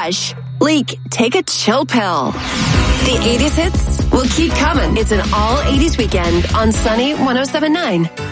Garage. Leak, take a chill pill. The 80s hits will keep coming. It's an all 80s weekend on Sunny 107.9.